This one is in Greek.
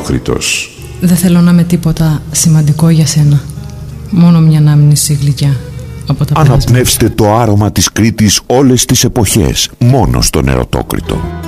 Ερωτόκριτος. Δεν θέλω να είμαι τίποτα σημαντικό για σένα. Μόνο μια ανάμνηση γλυκιά από τα Αναπνεύστε το άρωμα της Κρήτης όλες τις εποχές, μόνο στον Ερωτόκριτο.